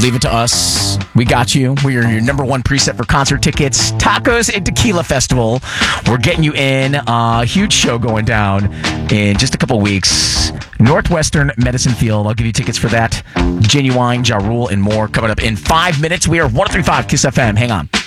Leave it to us. We got you. We are your number one preset for concert tickets. Tacos and Tequila Festival. We're getting you in. Huge show going down in just a couple weeks. Northwestern Medicine Field. I'll give you tickets for that. Genuine, Ja Rule, and more coming up in 5 minutes. We are 103.5 KISS FM. Hang on.